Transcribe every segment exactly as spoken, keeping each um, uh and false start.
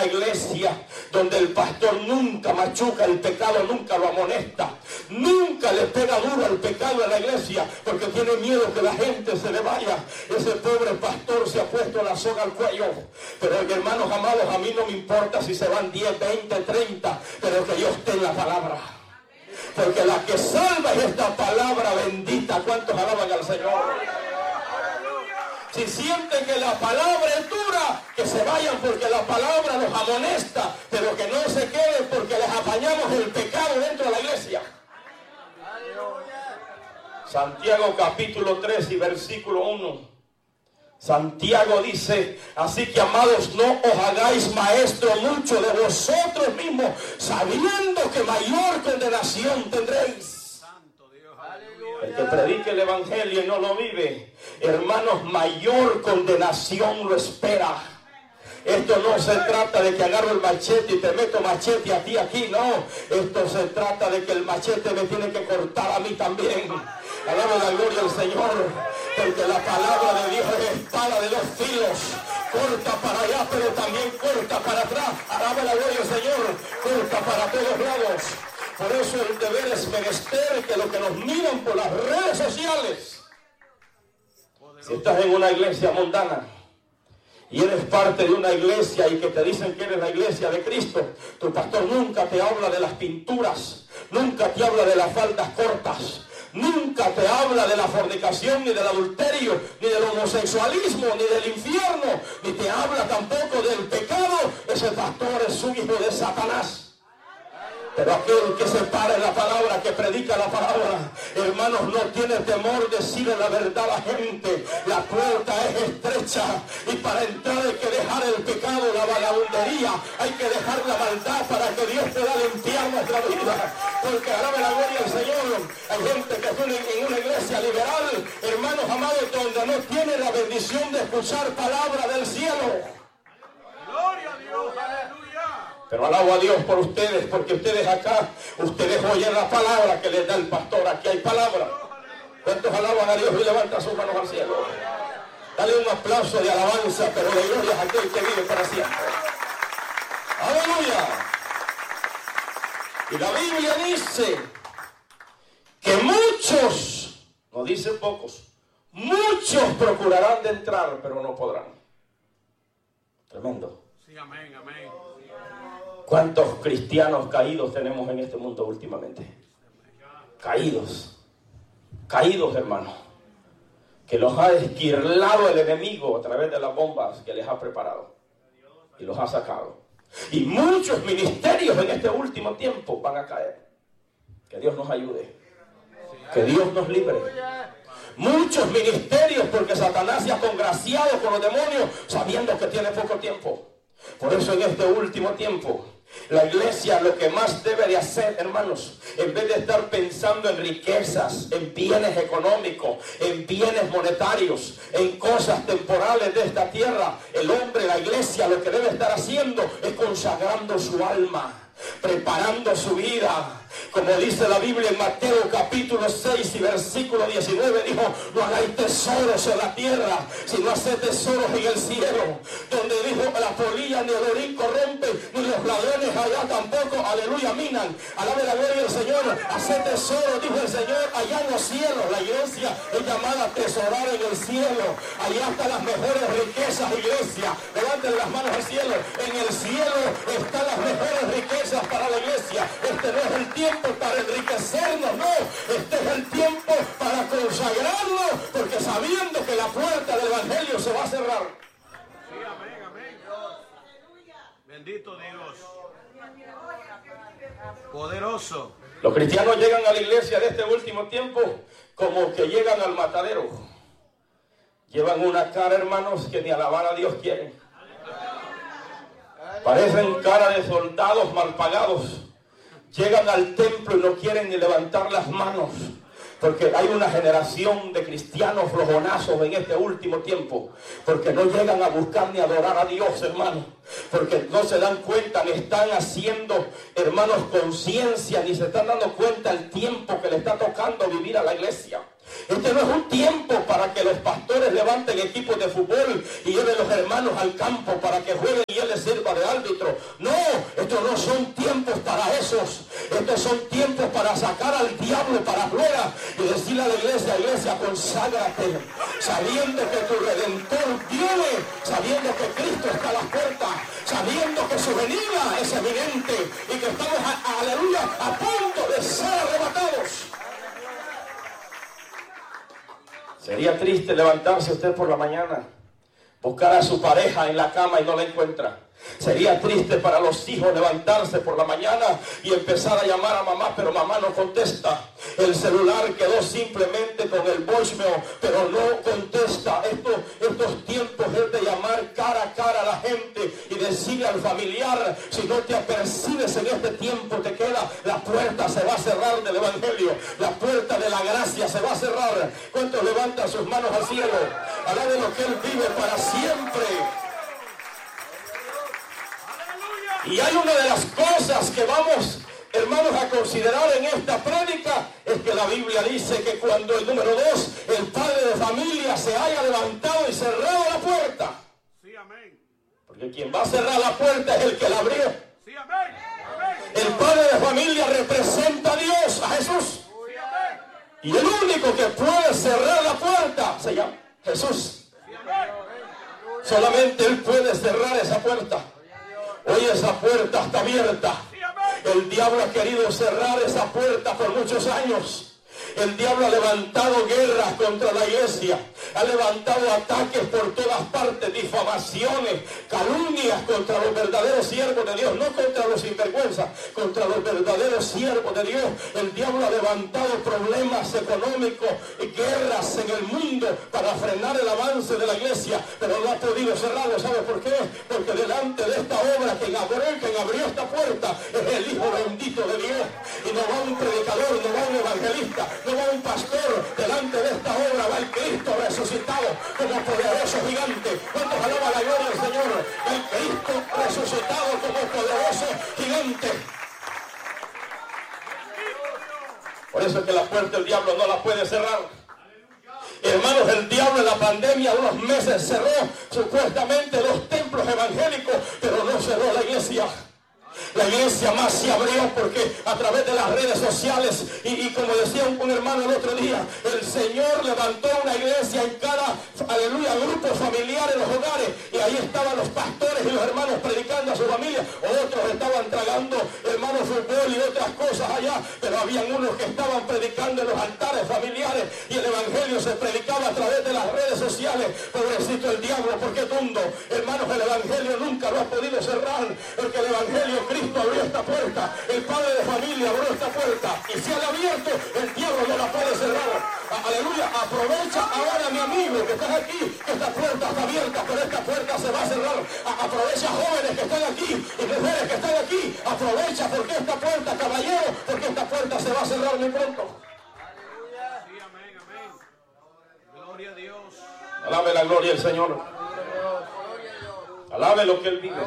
iglesia donde el pastor nunca machuca el pecado, nunca lo amonesta, nunca le pega duro al pecado en la iglesia, porque tiene miedo que la gente se le vaya. Ese pobre pastor se ha puesto la soga al cuello. Pero hermanos amados, a mí no me importa si se van diez, veinte, treinta, pero que yo esté en la palabra. Porque la que salva es esta palabra bendita. ¿Cuántos alaban al Señor? Si sienten que la palabra es dura, que se vayan, porque la palabra los amonesta, pero que no se queden porque les apañamos el pecado dentro de la iglesia. Santiago capítulo tres y versículo uno. Santiago dice: así que, amados, no os hagáis maestro mucho de vosotros mismos, sabiendo que mayor condenación tendréis. El que predique el evangelio y no lo vive, hermanos, mayor condenación lo espera. Esto no se trata de que agarro el machete y te meto machete a ti aquí, no. Esto se trata de que el machete me tiene que cortar a mí también. Alaba la gloria al Señor, porque la palabra de Dios es espada de dos filos, corta para allá pero también corta para atrás. Alaba la gloria al Señor, corta para todos lados. Por eso el deber es menester que los que nos miran por las redes sociales, si estás en una iglesia mundana y eres parte de una iglesia y que te dicen que eres la iglesia de Cristo, tu pastor nunca te habla de las pinturas, nunca te habla de las faldas cortas, nunca te habla de la fornicación, ni del adulterio, ni del homosexualismo, ni del infierno, ni te habla tampoco del pecado. Ese pastor es un hijo de Satanás. Pero aquel que se para en la palabra, que predica la palabra, hermanos, no tiene temor de decirle la verdad a la gente. La puerta es estrecha y para entrar hay que dejar el pecado, la vagabundería, hay que dejar la maldad para que Dios pueda limpiar nuestra vida. Porque alabe la gloria al Señor. Hay gente que vive en una iglesia liberal, hermanos amados, donde no tiene la bendición de escuchar palabra del cielo. Gloria a Dios, aleluya. Pero alabo a Dios por ustedes, porque ustedes acá, ustedes oyen la palabra que les da el pastor. Aquí hay palabra. ¿Cuántos alaban a Dios y levantan sus manos al cielo? Dale un aplauso de alabanza, pero de gloria a aquel que vive para siempre. ¡Aleluya! Y la Biblia dice que muchos, no dice pocos, muchos procurarán de entrar, pero no podrán. Tremendo. Sí, amén, amén. ¿Cuántos cristianos caídos tenemos en este mundo últimamente? Caídos. Caídos, hermanos. Que los ha esquirlado el enemigo a través de las bombas que les ha preparado. Y los ha sacado. Y muchos ministerios en este último tiempo van a caer. Que Dios nos ayude. Que Dios nos libre. Muchos ministerios, porque Satanás se ha congraciado con los demonios sabiendo que tiene poco tiempo. Por eso en este último tiempo la iglesia lo que más debe de hacer, hermanos, en vez de estar pensando en riquezas, en bienes económicos, en bienes monetarios, en cosas temporales de esta tierra, el hombre, la iglesia, lo que debe estar haciendo es consagrando su alma, preparando su vida. Como dice la Biblia en Mateo capítulo seis y versículo diecinueve, dijo: no hagáis tesoros en la tierra, sino haced tesoros en el cielo, donde dijo: la polilla ni el orín corrompe, ni los ladrones allá tampoco, aleluya, minan. Alabe la gloria del Señor. Haced tesoros, dijo el Señor, allá en los cielos. La iglesia es llamada a tesorar en el cielo. Allá están las mejores riquezas, iglesia. Levanten las manos al cielo. En el cielo están las mejores riquezas para la iglesia. Este no es el tiempo para enriquecernos, no, este es el tiempo para consagrarnos, porque sabiendo que la puerta del evangelio se va a cerrar. Sí, amén, amén. Bendito Dios. Poderoso. Los cristianos llegan a la iglesia de este último tiempo como que llegan al matadero. Llevan una cara, hermanos, que ni alabar a Dios quieren. Parecen cara de soldados mal pagados. Llegan al templo y no quieren ni levantar las manos, porque hay una generación de cristianos flojonazos en este último tiempo, porque no llegan a buscar ni adorar a Dios, hermanos, porque no se dan cuenta, ni están haciendo, hermanos, conciencia, ni se están dando cuenta el tiempo que le está tocando vivir a la iglesia. Este no es un tiempo para que los pastores levanten equipos de fútbol y lleven los hermanos al campo para que jueguen y él les sirva sirva de árbitro. No, estos no son tiempos para esos. Estos son tiempos para sacar al diablo para afuera y decirle a la iglesia, iglesia, conságrate, sabiendo que tu Redentor viene, sabiendo que Cristo está a las puertas, sabiendo que su venida es evidente y que estamos, a, aleluya, a punto de ser arrebatados. Sería triste levantarse usted por la mañana, buscar a su pareja en la cama y no la encuentra. Sería triste para los hijos levantarse por la mañana y empezar a llamar a mamá, pero mamá no contesta. El celular quedó simplemente con el voicemail, pero no contesta. Esto, estos tiempos es de llamar cara a cara a la gente y decirle al familiar, si no te apercibes en este tiempo, te queda, la puerta se va a cerrar del evangelio, la puerta de la gracia se va a cerrar. ¿Cuántos levantan sus manos al cielo? Alaben lo que Él vive para siempre. Y hay una de las cosas que vamos, hermanos, a considerar en esta prédica, es que la Biblia dice que cuando el número dos, el padre de familia se haya levantado y cerrado la puerta. Sí, amén. Porque quien va a cerrar la puerta es el que la abrió. Sí, amén. Amén. El padre de familia representa a Dios, a Jesús. Sí, amén. Y el único que puede cerrar la puerta se llama Jesús. Sí, amén. Solamente Él puede cerrar esa puerta. Hoy esa puerta está abierta. El diablo ha querido cerrar esa puerta por muchos años. El diablo ha levantado guerras contra la iglesia. Ha levantado ataques por todas partes, difamaciones, calumnias contra los verdaderos siervos de Dios. No contra los sinvergüenzas, contra los verdaderos siervos de Dios. El diablo ha levantado problemas económicos y guerras en el mundo para frenar el avance de la iglesia. Pero no ha podido cerrarlo. ¿Sabe por qué? Porque delante de esta obra, quien abrió, quien abrió esta puerta es el Hijo bendito de Dios. Y no va un predicador, no va un evangelista, no va un pastor. Delante de esta obra va el Cristo resucitado como poderoso gigante. ¿Cuántos alaban la gloria del Señor? El Cristo resucitado como poderoso gigante. Por eso es que la puerta del diablo no la puede cerrar. Hermanos, el diablo en la pandemia unos meses cerró supuestamente los templos evangélicos, pero no cerró la iglesia. La iglesia más se abrió porque a través de las redes sociales y, y como decía un, un hermano el otro día, el Señor levantó una iglesia en cada, aleluya, grupo familiar en los hogares, y ahí estaban los pastores y los hermanos predicando a su familia. Otros estaban tragando, hermanos, fútbol y otras cosas allá, pero habían unos que estaban predicando en los altares familiares y el evangelio se predicaba a través de las redes sociales. Pobrecito el diablo, ¿por qué tundo? Hermanos, el evangelio nunca lo ha podido cerrar, porque el evangelio, Cristo abrió esta puerta, el padre de familia abrió esta puerta, y si ha abierto, el diablo no la puede cerrar. Aleluya, aprovecha ahora, mi amigo, que estás aquí, que esta puerta está abierta, pero esta puerta se va a cerrar. A aprovecha, jóvenes que están aquí y mujeres que están aquí, aprovecha, porque esta puerta, caballero, porque esta puerta se va a cerrar muy pronto. Sí, amén, amén. Gloria a Dios. Alabe la gloria del Señor. Alabe lo que Él vive.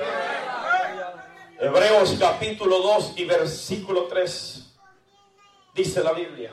Hebreos capítulo dos y versículo tres. Dice la Biblia.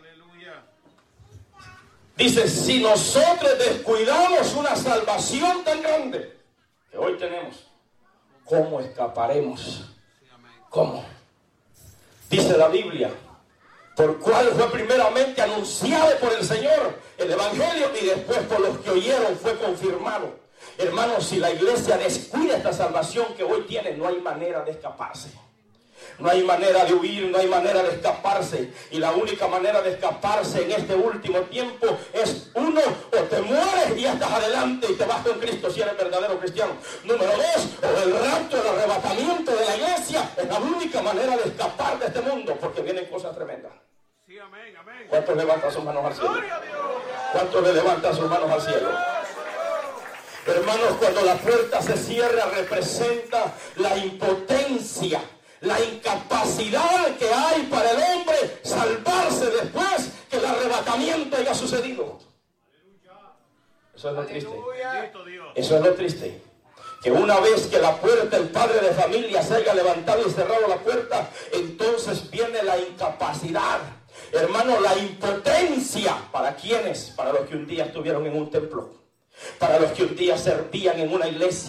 Dice, si nosotros descuidamos una salvación tan grande que hoy tenemos, ¿cómo escaparemos? ¿Cómo? Dice la Biblia, por cual fue primeramente anunciado por el Señor el evangelio y después por los que oyeron fue confirmado. Hermanos, si la iglesia descuida esta salvación que hoy tiene, no hay manera de escaparse. No hay manera de huir, no hay manera de escaparse. Y la única manera de escaparse en este último tiempo es, uno, o te mueres y ya estás adelante y te vas con Cristo si eres verdadero cristiano. Número dos, o el rapto, el arrebatamiento de la iglesia es la única manera de escapar de este mundo, porque vienen cosas tremendas. Sí, amén, amén. ¿Cuántos levantan sus manos al cielo? ¿Cuántos le levantan sus manos al cielo? Hermanos, cuando la puerta se cierra representa la impotencia, la incapacidad que hay para el hombre salvarse después que el arrebatamiento haya sucedido. Eso es lo triste. Eso es lo triste. Que una vez que la puerta, el padre de familia se haya levantado y cerrado la puerta, entonces viene la incapacidad. Hermano, la impotencia. ¿Para quiénes? Para los que un día estuvieron en un templo. Para los que un día servían en una iglesia.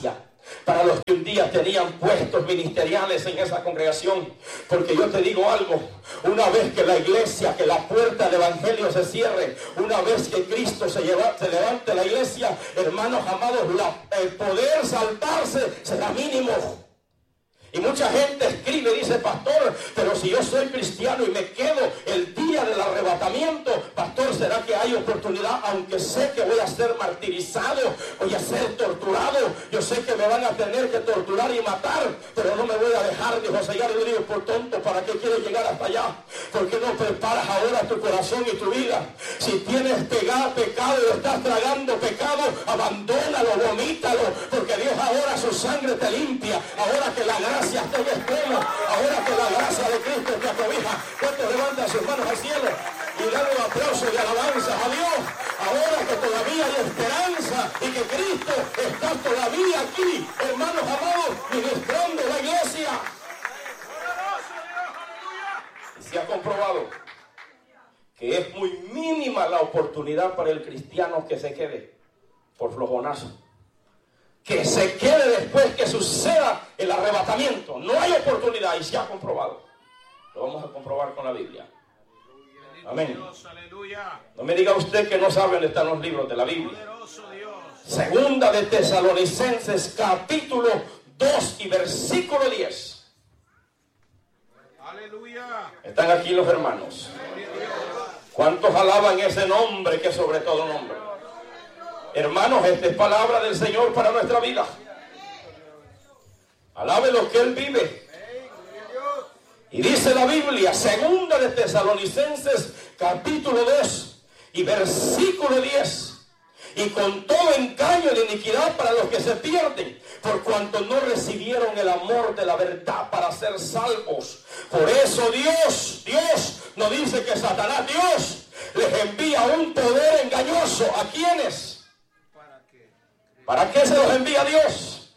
para los que un día tenían puestos ministeriales en esa congregación. Porque yo te digo algo, una vez que la iglesia, que la puerta del evangelio se cierre, una vez que Cristo se, lleva, se levante la iglesia, hermanos amados, la, el poder saltarse será mínimo. Y mucha gente escribe y dice: pastor, pero si yo soy cristiano y me quedo el día del arrebatamiento, pastor, ¿será que hay oportunidad? Aunque sé que voy a ser martirizado, voy a ser torturado, yo sé que me van a tener que torturar y matar, pero no me voy a dejar de josear. Yo digo: por tonto, ¿para qué quieres llegar hasta allá? ¿Por qué no preparas ahora tu corazón y tu vida? Si tienes pegado, pecado y estás tragando pecado, abandónalo, vomítalo, porque Dios ahora su sangre te limpia. Ahora que la gracia está en extremo, ahora que la gracia de Cristo te acobija, ¿cuántos levantan sus manos al cielo y dan un aplauso de alabanza a Dios? Ahora que todavía hay esperanza y que Cristo está todavía aquí, hermanos amados, ministrando la iglesia. Y se ha comprobado que es muy mínima la oportunidad para el cristiano que se quede por flojonazo, que se quede después que suceda el arrebatamiento. No hay oportunidad, y se ha comprobado. Lo vamos a comprobar con la Biblia. Amén. No me diga usted que no sabe dónde están los libros de la Biblia. Segunda de Tesalonicenses, capítulo dos y versículo diez. Están aquí los hermanos. ¿Cuántos alaban ese nombre que es sobre todo nombre? Hermanos, esta es palabra del Señor para nuestra vida. Alabe lo que Él vive. Y dice la Biblia, segunda de Tesalonicenses, capítulo dos y versículo diez. Y con todo engaño de iniquidad para los que se pierden, por cuanto no recibieron el amor de la verdad para ser salvos. Por eso Dios, Dios, no dice que Satanás, Dios les envía un poder engañoso. ¿A quiénes? ¿Para qué se los envía Dios?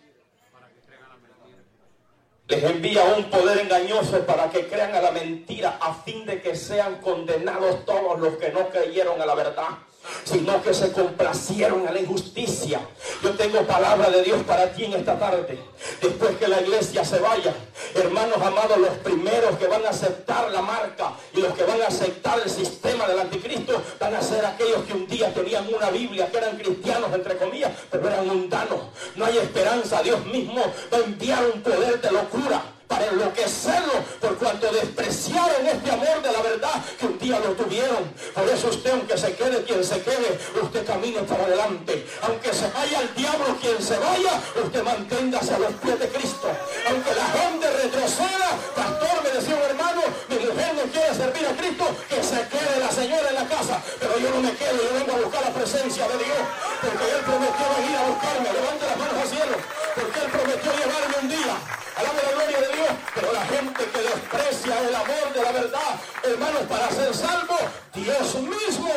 Les envía un poder engañoso para que crean a la mentira, a fin de que sean condenados todos los que no creyeron a la verdad, sino que se complacieron a la injusticia. Yo tengo palabra de Dios para ti en esta tarde. Después que la iglesia se vaya, hermanos amados, los primeros que van a aceptar la marca y los que van a aceptar el sistema del anticristo van a ser aquellos que un día tenían una Biblia, que eran cristianos entre comillas, pero eran mundanos. No hay esperanza. Dios mismo va a enviar un poder de locura para enloquecerlo, por cuanto despreciaron este amor de la verdad que un día lo tuvieron. Por eso usted, aunque se quede quien se quede, usted camine para adelante. Aunque se vaya el diablo quien se vaya, usted manténgase a los pies de Cristo. Aunque la gente retroceda, pastor, me decía un hermano, mi mujer no quiere servir a Cristo, que se quede la señora en la casa. Pero yo no me quedo, yo vengo a buscar la presencia de Dios, porque Él prometió venir a buscarme. Levante las manos al cielo, porque Él prometió llevarme un día. Alaba la gloria de Dios. Pero la gente que desprecia el amor de la verdad, hermanos, para ser salvo, Dios mismo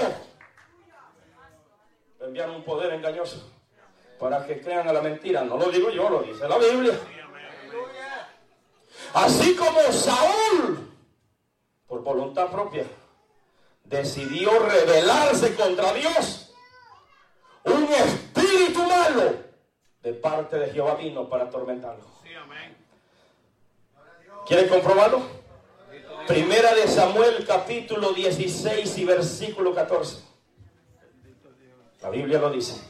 enviar un poder engañoso para que crean a la mentira. No lo digo yo, lo dice la Biblia. Así como Saúl, por voluntad propia, decidió rebelarse contra Dios, un espíritu malo de parte de Jehová vino para atormentarlo. ¿Quieren comprobarlo? Primera de Samuel, capítulo dieciséis y versículo catorce. La Biblia lo dice.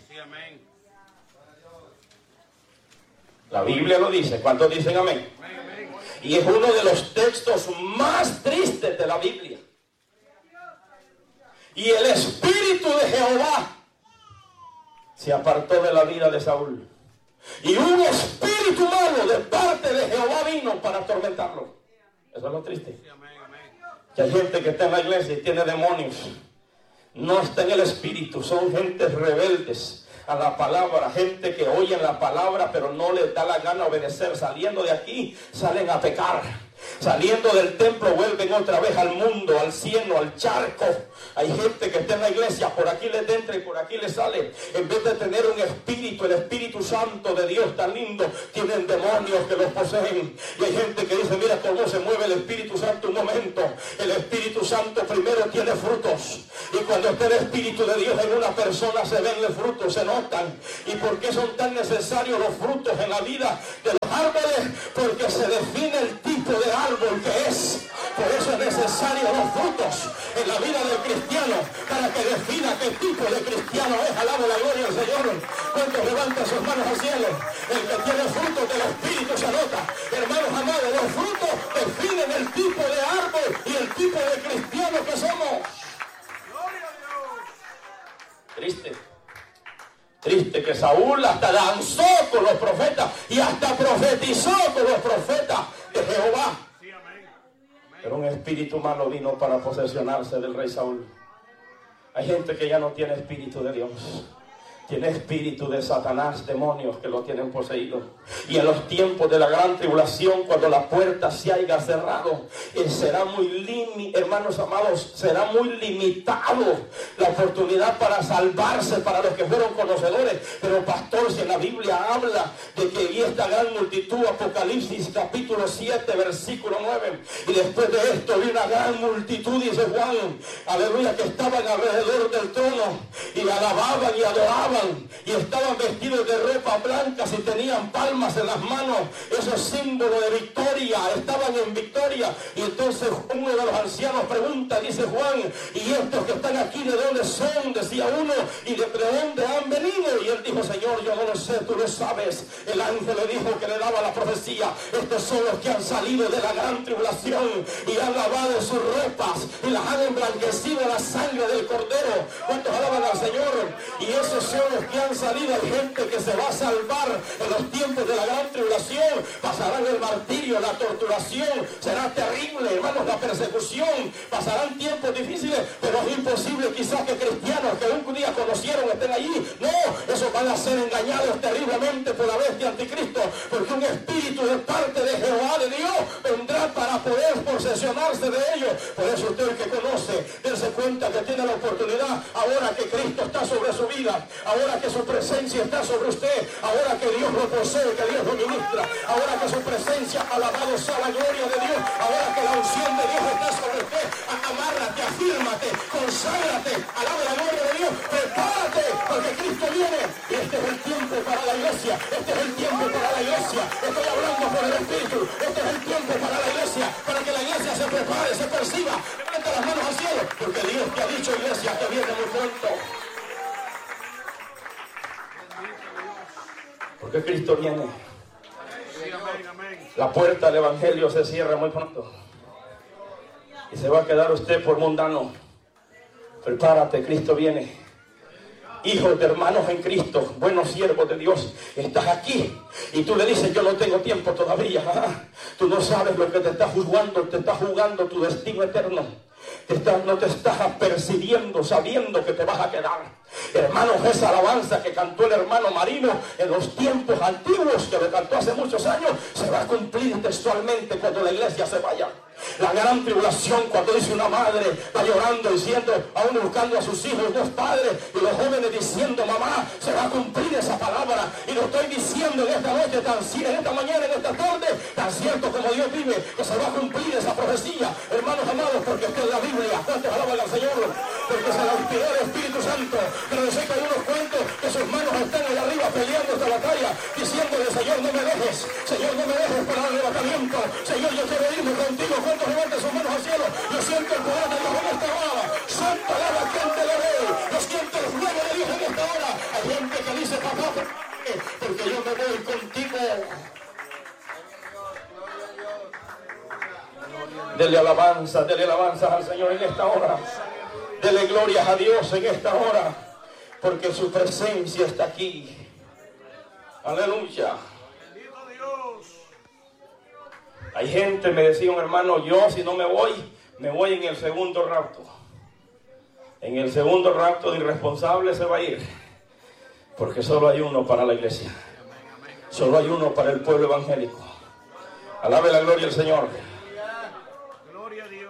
La Biblia lo dice. ¿Cuántos dicen amén? Y es uno de los textos más tristes de la Biblia. Y el espíritu de Jehová se apartó de la vida de Saúl. Y un espíritu malo de parte de Jehová vino para atormentarlo. Eso es lo triste. Que hay gente que está en la iglesia y tiene demonios. No está en el espíritu. Son gentes rebeldes a la palabra. Gente que oye la palabra pero no les da la gana obedecer. Saliendo de aquí salen a pecar. Saliendo del templo vuelven otra vez al mundo, al cielo, al charco. Hay gente que está en la iglesia, por aquí les entra y por aquí les sale. En vez de tener un espíritu, el Espíritu Santo de Dios tan lindo, tienen demonios que los poseen. Y hay gente que dice, mira cómo se mueve el Espíritu Santo. Un momento, el Espíritu Santo primero tiene frutos. Y cuando está el Espíritu de Dios en una persona, se ven los frutos, se notan. ¿Y por qué son tan necesarios los frutos en la vida de los árboles? Porque se define el tipo de árbol que es. Por eso es necesario los frutos en la vida del cristiano, para que defina qué tipo de cristiano es. Alaba la gloria al Señor. Cuando levanta sus manos al cielo, el que tiene frutos del Espíritu se nota. Hermanos amados, los frutos definen el tipo de árbol y el tipo de cristiano que somos. Triste. Triste que Saúl hasta danzó con los profetas y hasta profetizó con los profetas de Jehová. Pero un espíritu malo vino para posesionarse del rey Saúl. Hay gente que ya no tiene espíritu de Dios. Tiene espíritu de Satanás, demonios que lo tienen poseído. Y en los tiempos de la gran tribulación, cuando la puerta se haya cerrado, eh, será muy limitado, hermanos amados, será muy limitado la oportunidad para salvarse para los que fueron conocedores. Pero pastor, si en la Biblia habla de que y esta gran multitud, Apocalipsis capítulo siete, versículo nueve, y después de esto vi una gran multitud, dice Juan, aleluya, que estaban alrededor del trono y alababan y adoraban. Y estaban vestidos de ropa blancas y tenían palmas en las manos. Eso es símbolo de victoria. Estaban en victoria. Y entonces uno de los ancianos pregunta, dice Juan, ¿y estos que están aquí de dónde son? Decía uno, ¿y de dónde han venido? Y él dijo, Señor, yo no lo sé, tú lo sabes. El ángel le dijo que le daba la profecía, estos son los que han salido de la gran tribulación y han lavado sus ropas y las han emblanquecido la sangre del Cordero. ¿Cuántos alaban al Señor? Y esos son los que han salido. Hay gente que se va a salvar en los tiempos de la gran tribulación. Pasarán el martirio, la torturación, será terrible, hermanos, la persecución. Pasarán tiempos difíciles, pero es imposible quizás que cristianos que un día conocieron estén allí. No, esos van a ser engañados terriblemente por la bestia anticristo, porque un espíritu de parte de Jehová de Dios vendrá para poder posesionarse de ellos. Por eso usted que conoce, dése cuenta que tiene la oportunidad, ahora que Cristo está sobre su vida, ahora que su presencia está sobre usted, ahora que Dios lo posee, que Dios lo ministra, ahora que su presencia, alabado sea la gloria de Dios, ahora que la unción de Dios está sobre usted, amárrate, afírmate, conságrate, alaba la gloria de Dios, prepárate, porque Cristo viene. Y este es el tiempo para la iglesia, este es el tiempo para la iglesia, estoy hablando por el Espíritu, este es el tiempo para la iglesia, para que la iglesia se prepare, se persiga, levanta las manos al cielo, porque Dios te ha dicho, iglesia, que viene muy pronto. Porque Cristo viene. La puerta del evangelio se cierra muy pronto y se va a quedar usted por mundano. Prepárate, Cristo viene. Hijos de hermanos en Cristo, buenos siervos de Dios, estás aquí y tú le dices, yo no tengo tiempo todavía. Tú no sabes lo que te está jugando, te está jugando tu destino eterno. Te estás, no te estás apercibiendo, sabiendo que te vas a quedar. Hermanos, esa alabanza que cantó el hermano Marino en los tiempos antiguos, que lo cantó hace muchos años, se va a cumplir textualmente cuando la iglesia se vaya. La gran tribulación, cuando dice una madre, va llorando, diciendo, aún buscando a sus hijos, dos padres, y los jóvenes diciendo, mamá, se va a cumplir esa palabra. Y lo estoy diciendo en esta noche, tan, en esta mañana, en esta tarde, tan cierto como Dios vive, que se va a cumplir esa profecía. Hermanos amados, porque está en la Biblia, ¿cuántos alaban al Señor? Porque se la inspiró el Espíritu Santo. Pero yo sé que hay unos cuentos que sus manos están allá arriba peleando esta batalla, diciéndole, Señor, no me dejes, Señor, no me dejes para el arrebatamiento, Señor, yo quiero irme contigo. ¿Cuántos levanten sus manos al cielo? Yo siento el poder de Dios en esta hora. Santa alaba quien te lo ve. Yo siento el fuego de Dios en esta hora. Hay gente que dice, papá, porque yo me voy contigo. Dele alabanza, dele alabanza al Señor en esta hora. Dele glorias a Dios en esta hora, porque su presencia está aquí. Aleluya. Hay gente, me decía un hermano, yo si no me voy, me voy en el segundo rapto. En el segundo rapto de irresponsable se va a ir, porque solo hay uno para la iglesia, solo hay uno para el pueblo evangélico. Alabe la gloria al Señor.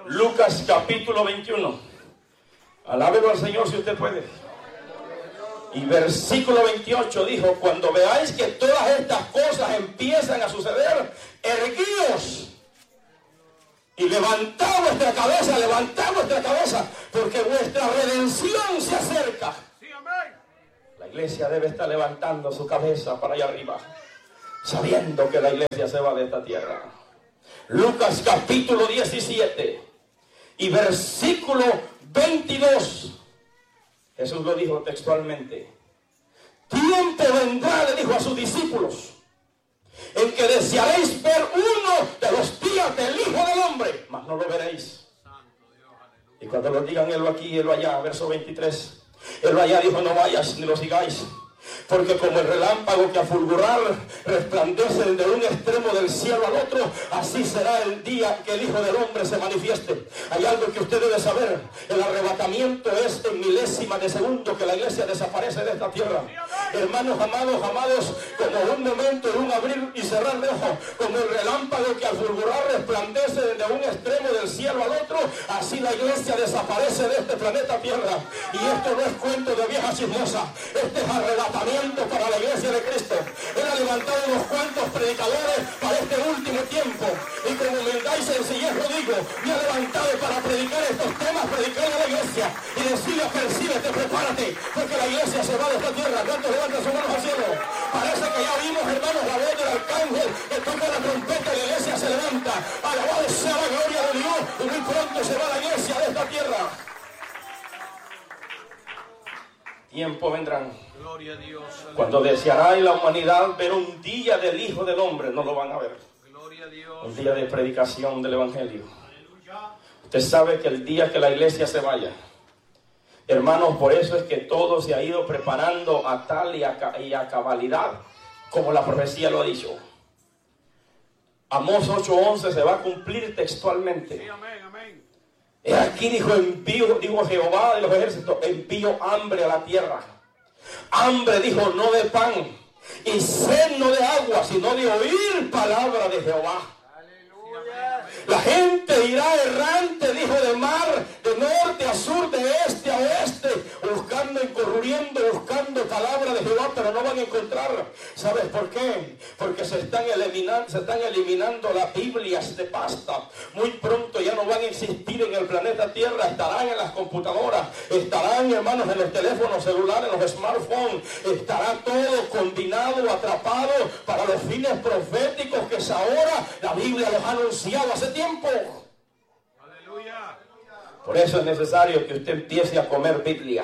Lucas capítulo veintiuno. Alábelo al Señor si usted puede. Y versículo veintiocho dijo: cuando veáis que todas estas cosas empiezan a suceder, erguíos y levantad vuestra cabeza, levantad vuestra cabeza, porque vuestra redención se acerca. La iglesia debe estar levantando su cabeza para allá arriba, sabiendo que la iglesia se va de esta tierra. Lucas capítulo diecisiete y versículo veintidós. Jesús lo dijo textualmente: tiempo vendrá, le dijo a sus discípulos, en que desearéis ver uno de los días del Hijo del Hombre, mas no lo veréis. Y cuando lo digan, él aquí, él allá, verso veintitrés, él allá dijo: no vayas ni lo sigáis, porque como el relámpago que a fulgurar resplandece de un extremo del cielo al otro, así será el día que el Hijo del Hombre se manifieste. Hay algo que usted debe saber: el arrebatamiento es en milésima de segundo que la iglesia desaparece de esta tierra. Hermanos amados, amados, como un momento, en un abrir y cerrar de ojos, como el relámpago que al fulgurar resplandece de un extremo del cielo al otro, así la iglesia desaparece de este planeta Tierra. Y esto no es cuento de vieja chismosa, este es arrebatamiento para la iglesia de Cristo. Él ha levantado unos cuantos predicadores para este último tiempo, y con humildad y sencillez lo digo, me ha levantado para predicar estos temas, predicar a la iglesia y decirle: percíbete, prepárate, porque la iglesia se va de esta tierra. ¿Cuántos levantan sus manos al cielo? Parece que ya vimos, hermanos, la voz del arcángel que toca la trompeta y la iglesia se levanta. Alabado sea la gloria de Dios, y muy pronto se va la iglesia de esta tierra. Tiempo vendrán, Gloria a Dios. cuando deseará la humanidad ver un día del Hijo del Hombre, no lo van a ver. Gloria a Dios. Un día de predicación del Evangelio. Usted sabe que el día que la iglesia se vaya, hermanos, por eso es que todo se ha ido preparando a tal y a, y a cabalidad como la profecía lo ha dicho. Amós ocho once se va a cumplir textualmente. Sí, amén, amén. He aquí, dijo, envío, dijo Jehová de los ejércitos, envío hambre a la tierra. Hambre, dijo, no de pan, y sed no de agua, sino de oír palabra de Jehová. La gente irá errante, dijo, de mar, de norte a sur, de este a oeste, buscando, incurriendo, buscando palabra de Jehová, pero no van a encontrar. ¿Sabes por qué? Porque se están eliminando, se están eliminando las Biblias de pasta. Muy pronto ya no van a existir en el planeta Tierra, estarán en las computadoras, estarán, hermanos, en los teléfonos celulares, en los smartphones, estará todo combinado, atrapado para los fines proféticos que es ahora. La Biblia los ha anunciado hace tiempo. Aleluya. Por eso es necesario que usted empiece a comer Biblia.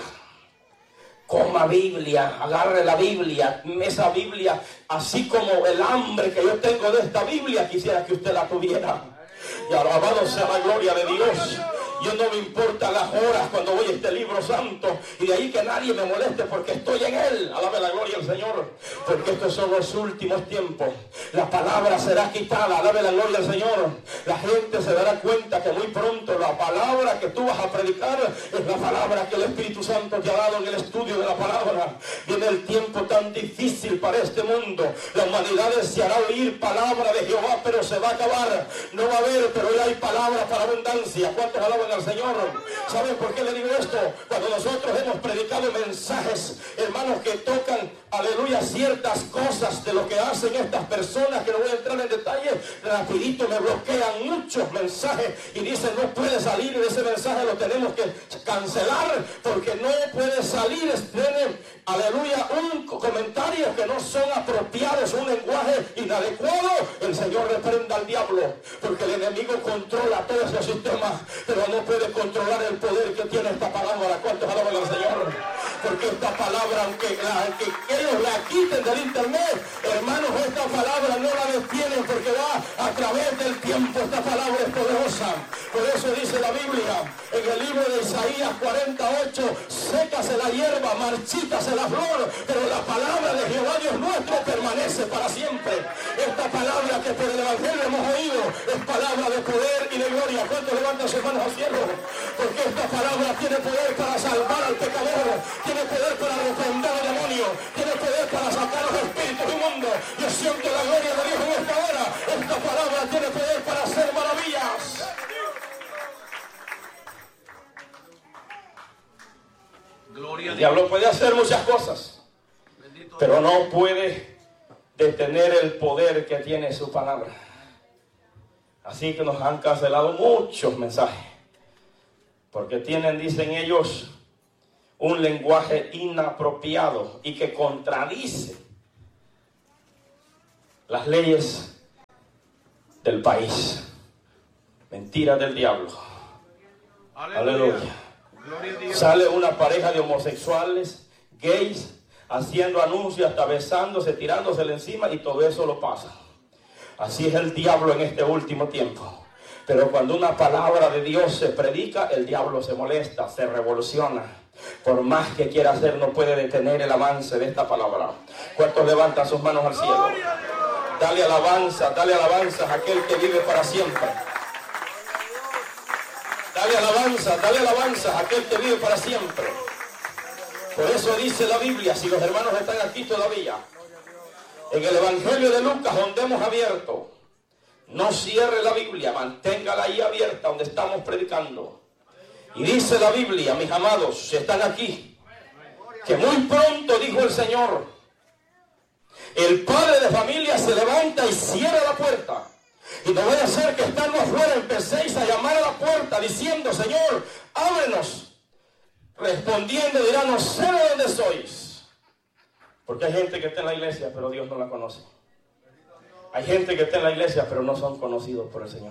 Coma Biblia, agarre la Biblia, esa Biblia, así como el hambre que yo tengo de esta Biblia, quisiera que usted la tuviera. Y alabado sea la gloria de Dios. Yo no me importa las horas cuando voy a este libro santo, y de ahí que nadie me moleste porque estoy en él. Alabe la gloria al Señor, porque estos son los últimos tiempos. La palabra será quitada. Alabe la gloria al Señor. La gente se dará cuenta que muy pronto la palabra que tú vas a predicar es la palabra que el Espíritu Santo te ha dado en el estudio de la palabra. Viene el tiempo tan difícil para este mundo. La humanidad deseará oír palabra de Jehová, pero se va a acabar. No va a haber, pero hoy hay palabra para abundancia. ¿Cuántos alaban al Señor? ¿Saben por qué le digo esto? Cuando nosotros hemos predicado mensajes, hermanos, que tocan, aleluya, ciertas cosas de lo que hacen estas personas, que no voy a entrar en detalle, rapidito me bloquean muchos mensajes y dicen: no puede salir, y ese mensaje lo tenemos que cancelar porque no puede salir. Tienen, aleluya, un comentario que no son apropiados, un lenguaje inadecuado. El Señor reprenda al diablo, porque el enemigo controla todo ese sistema, pero no puede controlar el poder que tiene esta palabra. ¿Cuántos alaban al Señor? Porque esta palabra, aunque, aunque ellos la quiten del internet, hermanos, esta palabra no la detienen, porque va a través del tiempo. Esta palabra es poderosa. Por eso dice la Biblia en el libro de Isaías cuarenta y ocho: sécase la hierba, marchítase la flor, pero la palabra de Jehová Dios nuestro permanece para siempre. Esta palabra que por el Evangelio hemos oído es palabra de poder y de gloria. ¿Cuántos levantan sus manos al cielo? Porque esta palabra tiene poder para salvar al pecador, tiene poder para reprender al demonio, tiene poder para sacar los espíritus inmundos. Yo siento la gloria de Dios en esta hora. Esta palabra tiene poder para hacer maravillas. diablo puede hacer muchas cosas, pero no puede detener el poder que tiene su palabra. Así que nos han cancelado muchos mensajes, porque tienen, dicen ellos, un lenguaje inapropiado y que contradice las leyes del país. Mentiras del diablo. Aleluya. Aleluya. Sale una pareja de homosexuales, gays, haciendo anuncios, hasta besándose, tirándosele encima, y todo eso lo pasa. Así es el diablo en este último tiempo. Pero cuando una palabra de Dios se predica, el diablo se molesta, se revoluciona. Por más que quiera hacer, no puede detener el avance de esta palabra. ¿Cuántos levantan sus manos al cielo? Dale alabanza, dale alabanza a aquel que vive para siempre. Dale alabanza, dale alabanza a aquel que vive para siempre. Por eso dice la Biblia, si los hermanos están aquí todavía, en el Evangelio de Lucas, donde hemos abierto, no cierre la Biblia, manténgala ahí abierta donde estamos predicando. Y dice la Biblia, mis amados, si están aquí, que muy pronto, dijo el Señor, el padre de familia se levanta y cierra la puerta. Y no vaya a ser que estando afuera empecéis a llamar a la puerta diciendo, Señor, ábrenos. Respondiendo dirá, no sé de dónde sois. Porque hay gente que está en la iglesia, pero Dios no la conoce. Hay gente que está en la iglesia, pero no son conocidos por el Señor.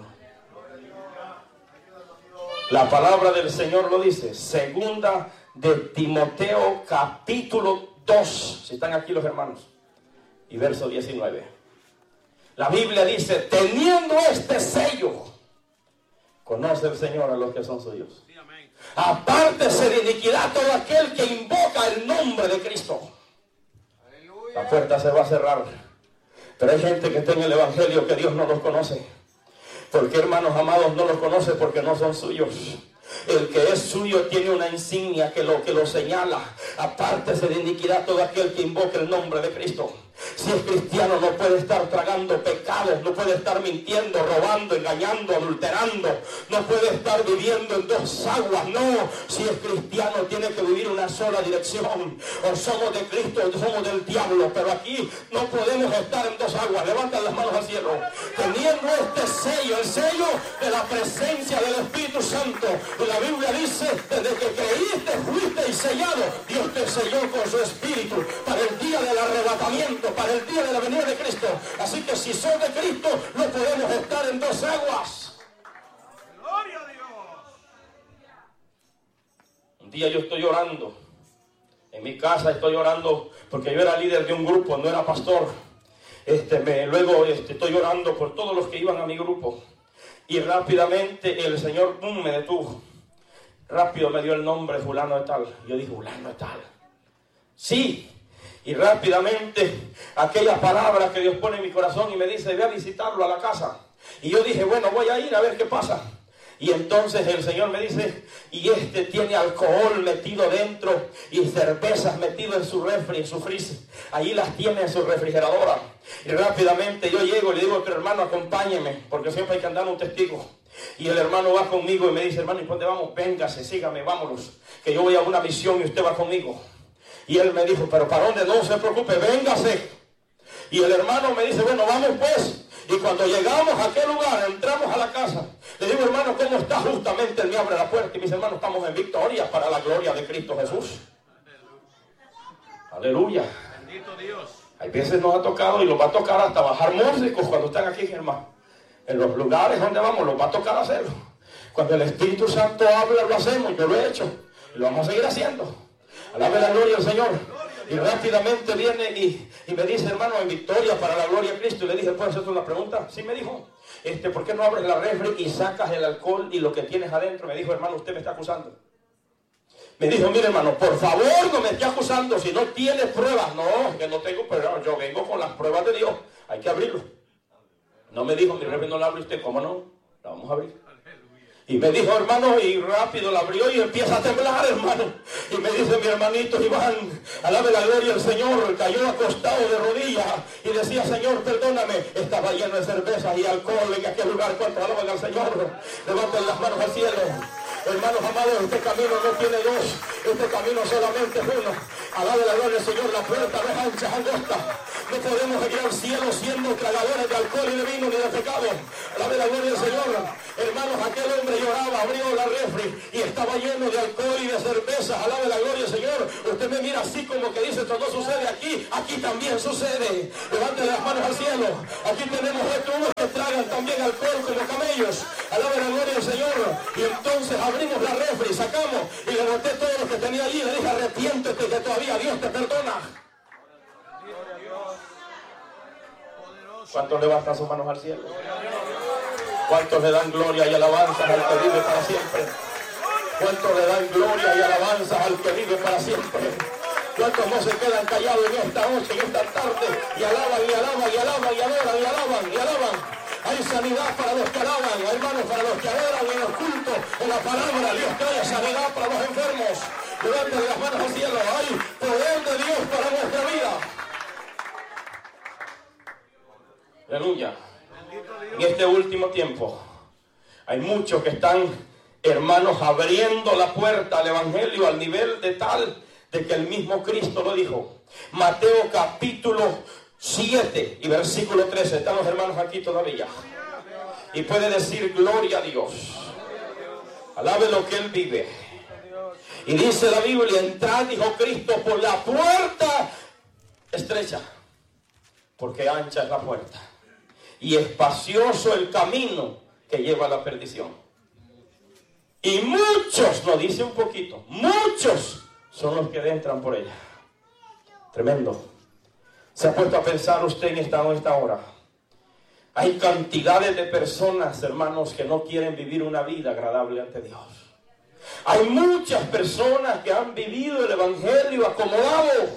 La palabra del Señor lo dice. Segunda de Timoteo, capítulo dos. Si están aquí los hermanos. Y verso diecinueve. La Biblia dice, teniendo este sello, conoce el Señor a los que son suyos. Apártese de iniquidad todo aquel que invoca el nombre de Cristo. La puerta se va a cerrar. Pero hay gente que está en el Evangelio que Dios no los conoce. Porque, hermanos amados, no los conoce porque no son suyos. El que es suyo tiene una insignia que lo, que lo señala. Apártese de iniquidad todo aquel que invoque el nombre de Cristo. Si es cristiano no puede estar tragando pecados, no puede estar mintiendo, robando, engañando, adulterando, no puede estar viviendo en dos aguas. No, si es cristiano tiene que vivir una sola dirección. O somos de Cristo o somos del diablo, pero aquí no podemos estar en dos aguas. Levantan las manos al cielo. Teniendo este sello, el sello de la presencia del Espíritu Santo. Y la Biblia dice, desde que creíste fuiste sellado. Dios te selló con su Espíritu para el día del arrebatamiento, para el día de la venida de Cristo. Así que si son de Cristo, no podemos estar en dos aguas. ¡Gloria a Dios! Un día yo estoy orando. En mi casa estoy orando porque yo era líder de un grupo, no era pastor. Este, me, luego este, estoy orando por todos los que iban a mi grupo. Y rápidamente el Señor boom, me detuvo. Rápido me dio el nombre fulano de tal. Yo dije, fulano de tal. Sí. Y rápidamente aquella palabra que Dios pone en mi corazón y me dice, ve a visitarlo a la casa. Y yo dije, bueno, voy a ir a ver qué pasa. Y entonces el Señor me dice, y este tiene alcohol metido dentro y cervezas metido en su refri, en su freezer. Ahí las tiene en su refrigeradora. Y rápidamente yo llego y le digo, pero hermano, acompáñeme, porque siempre hay que andar un testigo. Y el hermano va conmigo y me dice, hermano, ¿y dónde vamos? Véngase, sígame, vámonos, que yo voy a una misión y usted va conmigo. Y él me dijo, pero ¿para dónde? No se preocupe, véngase. Y el hermano me dice, bueno, vamos pues. Y cuando llegamos a aquel lugar, entramos a la casa. Le digo, hermano, ¿cómo está? Justamente él me abre la puerta y me dice, hermano, estamos en victoria para la gloria de Cristo Jesús. Aleluya. Bendito Dios. Hay veces nos ha tocado y nos va a tocar hasta bajar músicos cuando están aquí, hermano. En los lugares donde vamos, nos va a tocar hacerlo. Cuando el Espíritu Santo habla, lo hacemos. Yo lo he hecho y lo vamos a seguir haciendo. Alabe la gloria al Señor. Y rápidamente viene y, y me dice, hermano, en victoria para la gloria de Cristo. Y le dije, ¿puedes hacerte una pregunta? Sí, me dijo, este, ¿por qué no abres la refri y sacas el alcohol y lo que tienes adentro? Me dijo, hermano, usted me está acusando. Me dijo, mire, hermano, por favor no me esté acusando si no tiene pruebas. No, que no tengo pruebas, yo vengo con las pruebas de Dios. Hay que abrirlo. No me dijo, mi refri no la abre usted. ¿Cómo no? La vamos a abrir. Y me dijo, hermano, y rápido la abrió y empieza a temblar, hermano. Y me dice mi hermanito Iván, alabe la gloria del Señor, cayó acostado de rodillas y decía, Señor, perdóname. Estaba lleno de cerveza y alcohol en aquel lugar. ¿Cuánto alaban al Señor? Levanten las manos al cielo. Hermanos amados, este camino no tiene dos, este camino solamente es uno. Alabe la gloria del Señor, la puerta no es ancha, es angosta. No podemos ir al cielo siendo tragadores de alcohol y de vino ni de pecado. Alabe la gloria del Señor. Hermanos, aquel hombre lloraba, abrió la refri y estaba lleno de alcohol y de cerveza. Alabe la gloria del Señor. Usted me mira así como que dice, esto no sucede aquí, aquí también sucede. Levante las manos al cielo. Aquí tenemos estos unos que tragan también alcohol como camellos. Alabe la gloria del Señor. Y entonces abrimos la refri, sacamos y le boté todo lo que tenía allí. Le dije, arrepiéntete que todavía Dios te perdona. ¿Cuántos levantan sus manos al cielo? ¿Cuántos le dan gloria y alabanza al que vive para siempre? ¿Cuántos le dan gloria y alabanza al que vive para siempre? ¿Cuántos no se quedan callados en esta noche, en esta tarde, y alaban, y alaban, y alaban, y adoran, y alaban, y alaban? Hay sanidad para los que alaban, hermanos, para los que adoran en los cultos, en la palabra. Dios trae sanidad para los enfermos. Levanten las manos al cielo. Hay poder de Dios para nuestra vida. Aleluya. En este último tiempo hay muchos que están, hermanos, abriendo la puerta al evangelio al nivel de tal de que el mismo Cristo lo dijo. Mateo capítulo siete y versículo trece. Están los hermanos aquí todavía y puede decir gloria a Dios. Alabe lo que Él vive. Y dice la Biblia, entrad, dijo Cristo, por la puerta estrecha, porque ancha es la puerta y espacioso el camino que lleva a la perdición. Y muchos, lo dice un poquito, muchos son los que entran por ella. Tremendo. ¿Se ha puesto a pensar usted en esta, en esta hora? Hay cantidades de personas, hermanos, que no quieren vivir una vida agradable ante Dios. Hay muchas personas que han vivido el evangelio acomodado.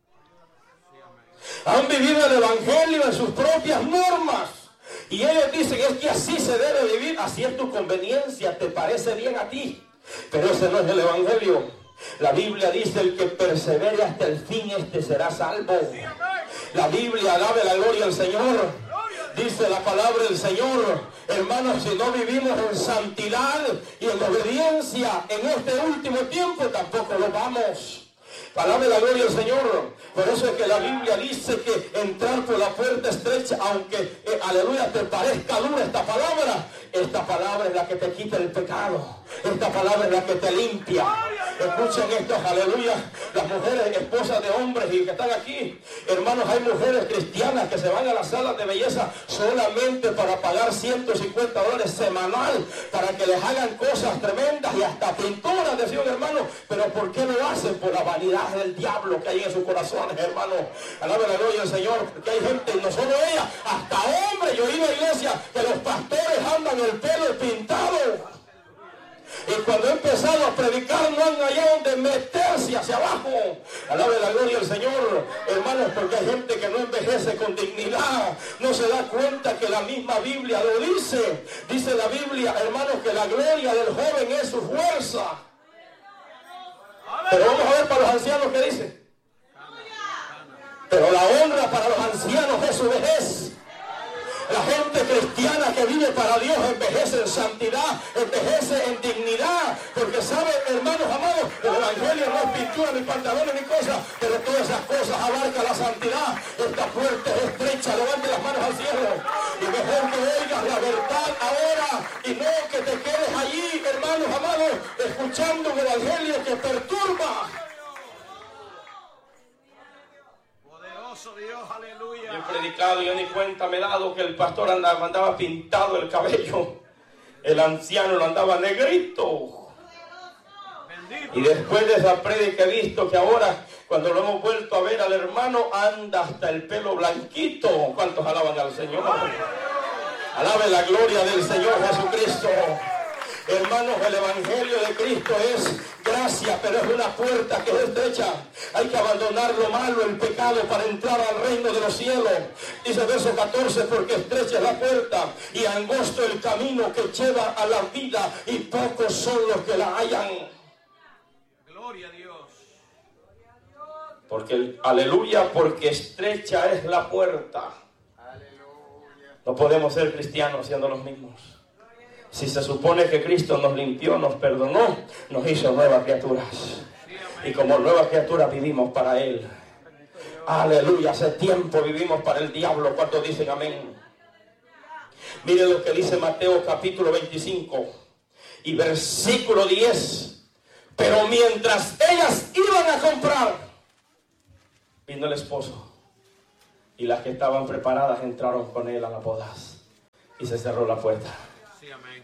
Han vivido el evangelio en sus propias normas. Y ellos dicen, es que así se debe vivir, así es tu conveniencia, te parece bien a ti. Pero ese no es el evangelio. La Biblia dice, el que persevere hasta el fin, este será salvo. La Biblia, alabe la gloria al Señor. Dice la palabra del Señor, hermanos, si no vivimos en santidad y en obediencia en este último tiempo, tampoco lo vamos. Alabe la gloria al Señor. Por eso es que la Biblia dice que entrar por la puerta estrecha, aunque, eh, aleluya, te parezca dura esta palabra, esta palabra es la que te quita el pecado. Esta palabra es la que te limpia. Escuchen esto, aleluya. Las mujeres, esposas de hombres y que están aquí, hermanos, hay mujeres cristianas que se van a las salas de belleza solamente para pagar ciento cincuenta dólares semanal para que les hagan cosas tremendas y hasta pinturas, decía un hermano. Pero ¿por qué lo hacen? Por la vanidad del diablo que hay en sus corazones, hermano. Alabe la gloria al Señor, porque hay gente, no solo ella, hasta hombres. Yo he ido a iglesia que los pastores andan el pelo pintado. Y cuando he empezado a predicar no han hallado donde meterse hacia abajo. Alabe la gloria al Señor, hermanos, porque hay gente que no envejece con dignidad. No se da cuenta que la misma Biblia lo dice. Dice la Biblia, hermanos, que la gloria del joven es su fuerza. Pero vamos a ver para los ancianos qué dice. Pero la honra para los ancianos es su vejez. La gente cristiana que vive para Dios envejece en santidad, envejece en dignidad, porque sabe, hermanos amados, el evangelio no es pintura, ni pantalones, ni cosas, pero todas esas cosas abarca la santidad. Esta puerta es estrecha, levante las manos al cielo, y mejor que oigas la verdad ahora, y no que te quedes allí, hermanos amados, escuchando un evangelio que perturba. Dios, aleluya. Yo he predicado y yo ni cuenta me he dado que el pastor andaba, andaba pintado el cabello, el anciano lo andaba negrito. Bendito. Y después de esa predica he visto que ahora, cuando lo hemos vuelto a ver al hermano, anda hasta el pelo blanquito. ¿Cuántos alaban al Señor? Alabe la gloria del Señor Jesucristo. Hermanos, el evangelio de Cristo es gracia, pero es una puerta que es estrecha. Hay que abandonar lo malo, el pecado, para entrar al reino de los cielos. Dice verso catorce, porque estrecha es la puerta y angosto el camino que lleva a la vida, y pocos son los que la hallan. Gloria a Dios. Porque, aleluya, porque estrecha es la puerta. No podemos ser cristianos siendo los mismos. Si se supone que Cristo nos limpió, nos perdonó, nos hizo nuevas criaturas. Y como nuevas criaturas vivimos para Él. Aleluya, hace tiempo vivimos para el diablo. ¿Cuántos dicen amén? Mire lo que dice Mateo capítulo veinticinco y versículo diez. Pero mientras ellas iban a comprar, vino el esposo. Y las que estaban preparadas entraron con él a las bodas. Y se cerró la puerta. Sí, amén.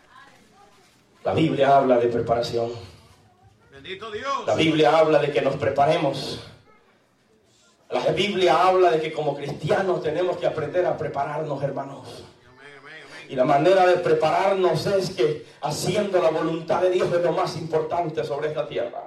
La Biblia habla de preparación. Bendito Dios. La Biblia habla de que nos preparemos. La Biblia habla de que como cristianos tenemos que aprender a prepararnos, hermanos. Amén, amén, amén. Y la manera de prepararnos es que haciendo la voluntad de Dios es lo más importante sobre esta tierra.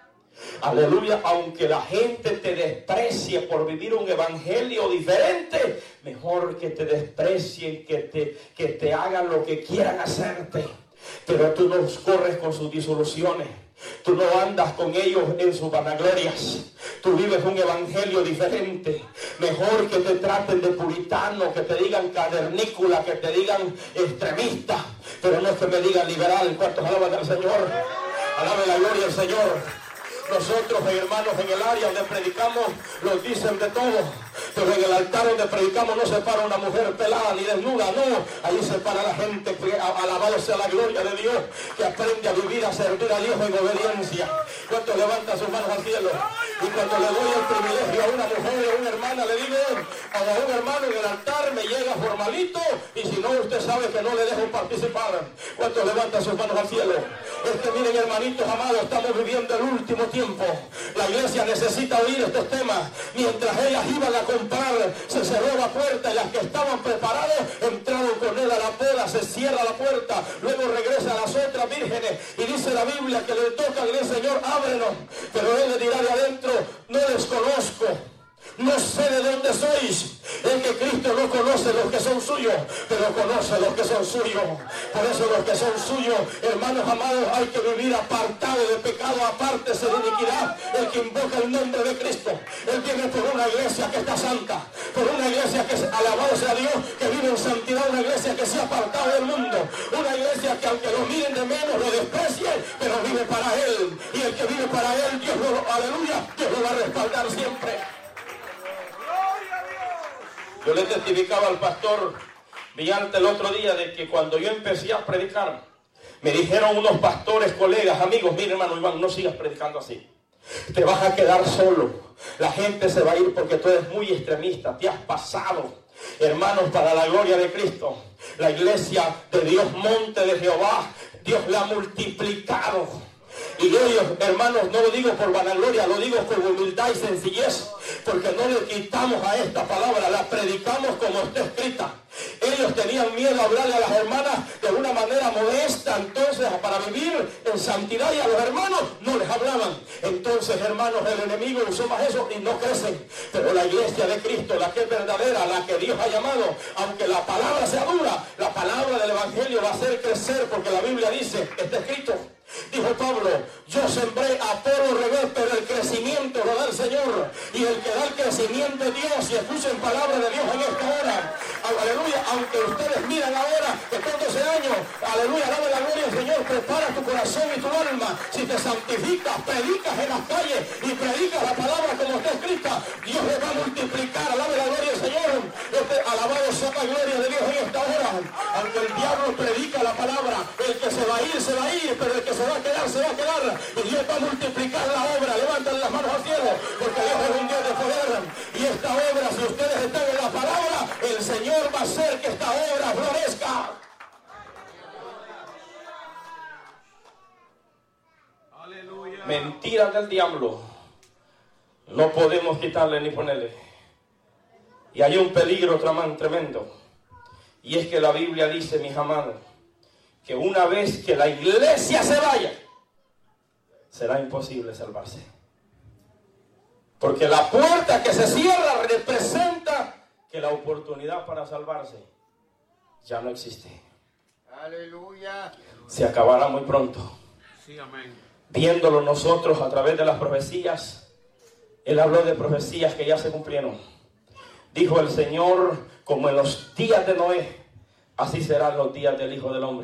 Aleluya, aunque la gente te desprecie por vivir un evangelio diferente, mejor que te desprecien, que te, que te hagan lo que quieran hacerte. Pero tú no corres con sus disoluciones. Tú no andas con ellos en sus vanaglorias. Tú vives un evangelio diferente. Mejor que te traten de puritano, que te digan cavernícola, que te digan extremista, pero no es que me digan liberal. ¿Cuántos alaban al Señor? Alabe la gloria al Señor. Nosotros, hermanos, en el área donde predicamos, nos dicen de todo. Pero en el altar donde predicamos no se para una mujer pelada ni desnuda, no. Ahí se para la gente que, alabado sea la gloria de Dios, que aprende a vivir, a servir a Dios en obediencia. ¿Cuántos levantan sus manos al cielo? Y cuando le doy el privilegio a una mujer o a una hermana, le digo, a un hermano en el altar me llega formalito, y si no, usted sabe que no le dejo participar. ¿Cuántos levantan sus manos al cielo? Es que miren, hermanitos amados, estamos viviendo el último tiempo. La iglesia necesita oír estos temas. Mientras ellas iban a comprar, se cerró la puerta, y las que estaban preparadas entraron con él a la boda. Se cierra la puerta, luego regresa a las otras vírgenes y dice la Biblia que le toca al Señor, ábrenos. Pero él le dirá de adentro, no les conozco, no sé de dónde sois. Es que Cristo no conoce los que son suyos, pero conoce los que son suyos. Por eso los que son suyos, hermanos amados, hay que vivir apartado de pecado, apártese de iniquidad. El que invoca el nombre de Cristo, él viene por una iglesia que está santa, por una iglesia que, alabado sea Dios, que vive en santidad, una iglesia que se ha apartado del mundo, una iglesia que aunque lo miren de menos, lo desprecien, pero vive para él. Y el que vive para él, Dios lo, aleluya, Dios lo va a respaldar siempre. Yo le testificaba al pastor Villante el otro día de que cuando yo empecé a predicar, me dijeron unos pastores, colegas, amigos, mire hermano Iván, no sigas predicando así. Te vas a quedar solo. La gente se va a ir porque tú eres muy extremista. Te has pasado. Hermanos, para la gloria de Cristo, la iglesia de Dios Monte de Jehová, Dios la ha multiplicado. Y ellos, hermanos, no lo digo por vanagloria, lo digo con humildad y sencillez, porque no le quitamos a esta palabra, la predicamos como está escrita. Ellos tenían miedo a hablarle a las hermanas de una manera modesta, entonces para vivir en santidad, y a los hermanos no les hablaban. Entonces, hermanos, el enemigo usó más eso y no crecen. Pero la iglesia de Cristo, la que es verdadera, la que Dios ha llamado, aunque la palabra sea dura, la palabra del evangelio va a hacer crecer, porque la Biblia dice, está escrito. Dijo Pablo, yo sembré, Apolo regó, pero el crecimiento lo da el Señor. Y el que da el crecimiento es Dios. Y escuchen palabra de Dios en esta hora. Aleluya, aunque ustedes miran ahora que tengo ese año, aleluya, dame la gloria al Señor, prepara tu corazón y tu alma. Si te santificas, predicas en las calles y predicas la palabra como está escrita, Dios le va a multiplicar. Alabe la gloria al Señor. Este, alabado sea la gloria de Dios en esta hora. Aunque el diablo predica la palabra, el que se va a ir, se va a ir, pero el que se va a quedar, se va a quedar. Y Dios va a multiplicar la obra. Levanten las manos al cielo, porque Dios es un Dios de poder. Y esta obra, si ustedes están en la palabra, el Señor va a hacer que esta obra florezca. Aleluya. Mentiras del diablo no podemos quitarle ni ponerle. Y hay un peligro tremendo, y es que la Biblia dice, mis amados, que una vez que la iglesia se vaya, será imposible salvarse. Porque la puerta que se cierra representa que la oportunidad para salvarse ya no existe. Aleluya. Se acabará muy pronto. Sí, amén. Viéndolo nosotros a través de las profecías, él habló de profecías que ya se cumplieron. Dijo el Señor, como en los días de Noé, así serán los días del Hijo del Hombre.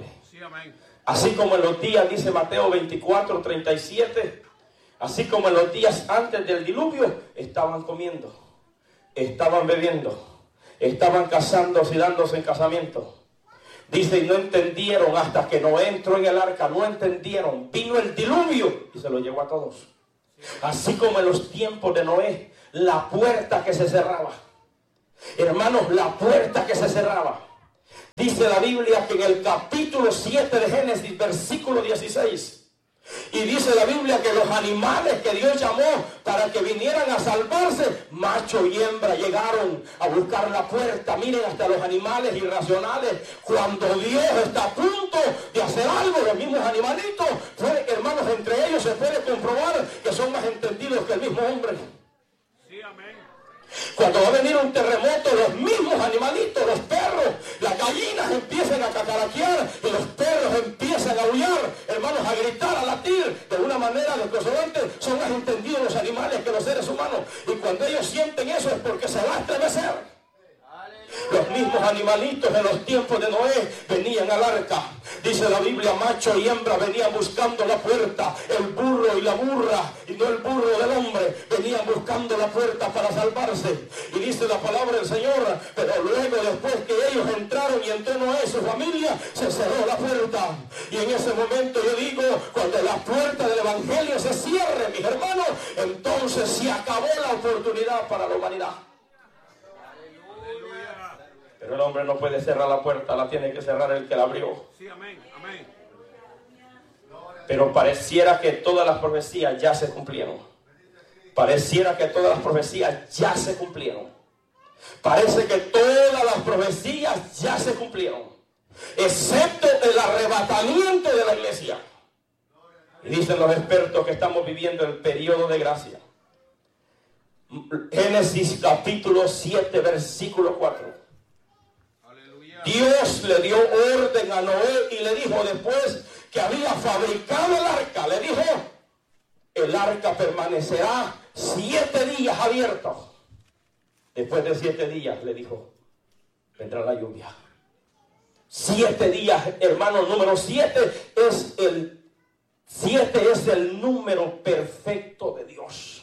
amén. Así como en los días, dice Mateo veinticuatro, treinta y siete, así como en los días antes del diluvio, estaban comiendo, estaban bebiendo, estaban casándose y dándose en casamiento. Dice, y no entendieron hasta que Noé entró en el arca, no entendieron. Vino el diluvio y se lo llevó a todos. Así como en los tiempos de Noé, la puerta que se cerraba. Hermanos, la puerta que se cerraba. Dice la Biblia que en el capítulo siete de Génesis, versículo dieciséis, y dice la Biblia que los animales que Dios llamó para que vinieran a salvarse, macho y hembra, llegaron a buscar la puerta. Miren, hasta los animales irracionales, cuando Dios está a punto de hacer algo, los mismos animalitos, puede, hermanos, entre ellos se puede comprobar que son más entendidos que el mismo hombre. Sí, amén. Cuando va a venir un terremoto, los mismos animalitos, los perros, las gallinas empiezan a cacaraquear y los perros empiezan a aullar, hermanos, a gritar, a latir. De una manera desconsolante, son más entendidos los animales que los seres humanos. Y cuando ellos sienten eso es porque se va a estremecer. Los mismos animalitos en los tiempos de Noé venían al arca. Dice la Biblia, macho y hembra venían buscando la puerta. El burro y la burra, y no el burro del hombre, venían buscando la puerta para salvarse. Y dice la palabra del Señor, pero luego, después que ellos entraron y entró Noé y su familia, se cerró la puerta. Y en ese momento yo digo, cuando la puerta del evangelio se cierre, mis hermanos, entonces se acabó la oportunidad para la humanidad. Pero el hombre no puede cerrar la puerta, la tiene que cerrar el que la abrió. Sí, amén, amén. Pero pareciera que todas las profecías ya se cumplieron. Pareciera que todas las profecías ya se cumplieron. Parece que todas las profecías ya se cumplieron, excepto el arrebatamiento de la iglesia. Y dicen los expertos que estamos viviendo el periodo de gracia. Génesis capítulo siete, versículo cuatro. Dios le dio orden a Noé y le dijo, después que había fabricado el arca, le dijo, el arca permanecerá siete días abierto. Después de siete días, le dijo, vendrá la lluvia. Siete días, hermano, número siete es el, siete es el número perfecto de Dios.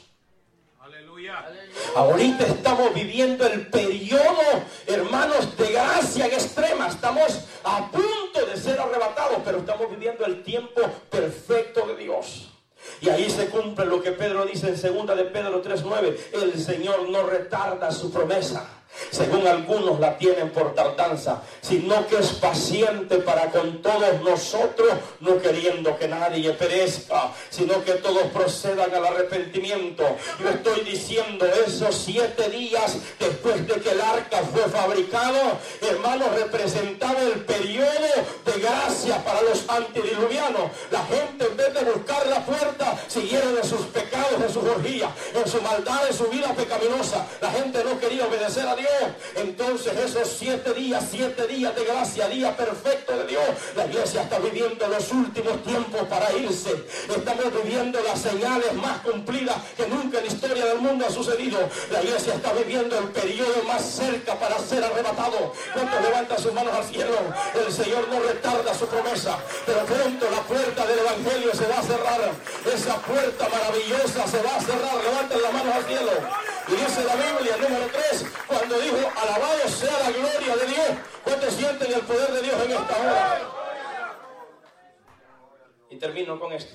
Ahorita estamos viviendo el periodo, hermanos, de gracia en extrema. Estamos a punto de ser arrebatados, pero estamos viviendo el tiempo perfecto de Dios. Y ahí se cumple lo que Pedro dice en segunda de Pedro tres nueve. El Señor no retarda su promesa, según algunos la tienen por tardanza, sino que es paciente para con todos nosotros, no queriendo que nadie perezca, sino que todos procedan al arrepentimiento. Yo estoy diciendo, esos siete días después de que el arca fue fabricado, hermanos, representaba el periodo de gracia para los antediluvianos. La gente, en vez de buscar la puerta, siguieron en sus pecados, en sus orgías, en su maldad, en su vida pecaminosa. La gente no quería obedecer a Dios. Entonces esos siete días, siete días de gracia, día perfecto de Dios, la iglesia está viviendo los últimos tiempos para irse. Estamos viviendo las señales más cumplidas que nunca en la historia del mundo ha sucedido. La iglesia está viviendo el periodo más cerca para ser arrebatado. ¿Cuántos levantan sus manos al cielo? El Señor no retarda su promesa, pero pronto la puerta del evangelio se va a cerrar. Esa puerta maravillosa se va a cerrar. Levanten las manos al cielo. Y dice la Biblia, número tres, cuando dijo, alabado sea la gloria de Dios. ¿Cuántos sienten el poder de Dios en esta hora? Y termino con esto.